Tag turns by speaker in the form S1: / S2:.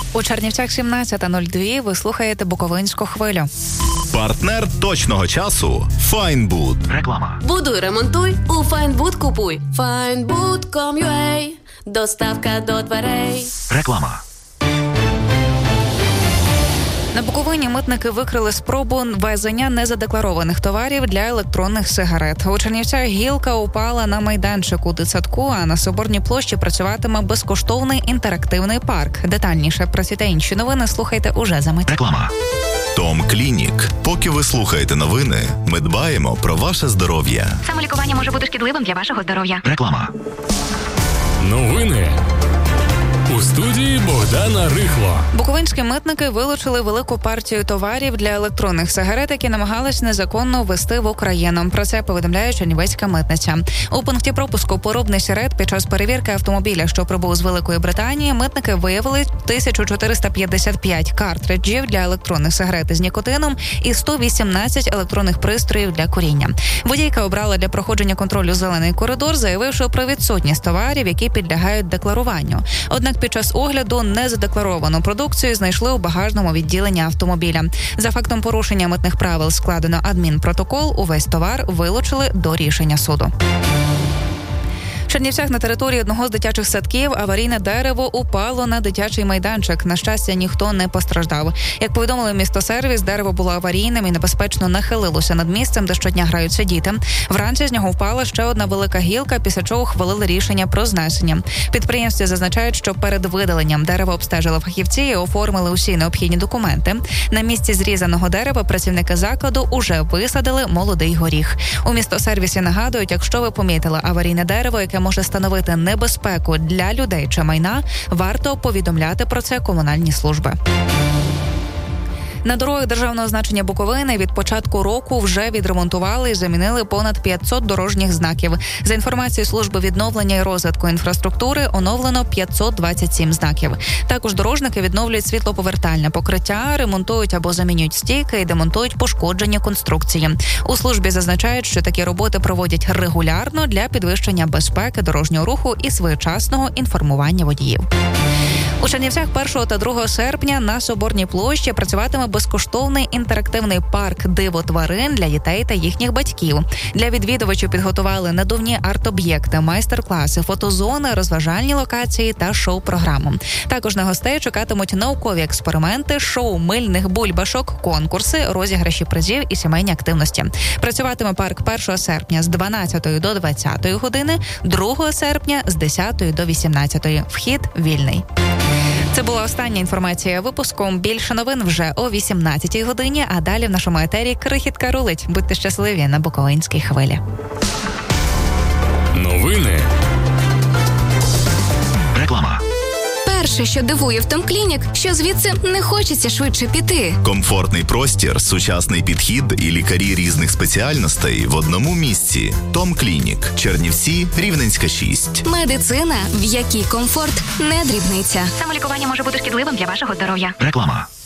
S1: У Чернівцях 17:02 ви слухаєте Буковинську хвилю.
S2: Партнер точного часу – Файнбуд.
S3: Реклама.
S4: Будуй, ремонтуй, у Файнбуд купуй. Findbood.com.ua. Доставка до дверей.
S3: Реклама.
S1: На Буковині митники викрили спробу ввезення незадекларованих товарів для електронних сигарет. У Чернівцях гілка упала на майданчику дитсадку, а на Соборній площі працюватиме безкоштовний інтерактивний парк. Детальніше про ці та інші новини слухайте уже за мить.
S3: Реклама.
S2: Том Клінік. Поки ви слухаєте новини, ми дбаємо про ваше здоров'я.
S5: Самолікування може бути шкідливим для вашого здоров'я.
S3: Реклама.
S6: Новини. У студії Богдана Рихло.
S1: Буковинські митники вилучили велику партію товарів для електронних сигарет, які намагались незаконно ввести в Україну. Про це повідомляє Чернівецька митниця. У пункті пропуску «Поробний сірет» під час перевірки автомобіля, що прибув з Великої Британії, митники виявили 1455 картриджів для електронних сигарет з нікотином і 118 електронних пристроїв для куріння. Водійка обрала для проходження контролю зелений коридор, заявивши про відсутність товарів, які підлягають декларуванню. Однак під час огляду незадекларовану продукцію знайшли у багажному відділенні автомобіля. За фактом порушення митних правил складено адмінпротокол, увесь товар вилучили до рішення суду. В Чернівцях на території одного з дитячих садків аварійне дерево упало на дитячий майданчик. На щастя, ніхто не постраждав. Як повідомили містосервіс, дерево було аварійним і небезпечно нахилилося над місцем, де щодня граються діти. Вранці з нього впала ще одна велика гілка, після чого ухвалили рішення про знесення. Підприємці зазначають, що перед видаленням дерева обстежили фахівці і оформили усі необхідні документи. На місці зрізаного дерева працівники закладу уже висадили молодий горіх. У містосервісі нагадують, якщо ви помітили аварійне дерево, яке може становити небезпеку для людей чи майна, варто повідомляти про це комунальні служби. На дорогах державного значення Буковини від початку року вже відремонтували і замінили понад 500 дорожніх знаків. За інформацією служби відновлення і розвитку інфраструктури, оновлено 527 знаків. Також дорожники відновлюють світлоповертальне покриття, ремонтують або замінюють стійки і демонтують пошкоджені конструкції. У службі зазначають, що такі роботи проводять регулярно для підвищення безпеки дорожнього руху і своєчасного інформування водіїв. У Чернівцях 1 та 2 серпня на Соборній площі працюватиме безкоштовний інтерактивний парк «Диво тварин» для дітей та їхніх батьків. Для відвідувачів підготували надувні арт-об'єкти, майстер-класи, фотозони, розважальні локації та шоу-програму. Також на гостей чекатимуть наукові експерименти, шоу мильних бульбашок, конкурси, розіграші призів і сімейні активності. Працюватиме парк 1 серпня з 12 до 20 години, 2 серпня з 10 до 18. Вхід вільний. Це була остання інформація випуску. Більше новин вже о 18-й годині, а далі в нашому етері крихітка рулить. Будьте щасливі на Буковинській хвилі.
S6: Новини.
S3: Реклама.
S7: Перше, що дивує в Том Клінік, що звідси не хочеться швидше піти.
S2: Комфортний простір, сучасний підхід і лікарі різних спеціальностей в одному місці. Том Клінік. Чернівці, Рівненська, 6.
S7: Медицина, в якій комфорт не дрібниця.
S5: Самолікування може бути шкідливим для вашого здоров'я.
S3: Реклама.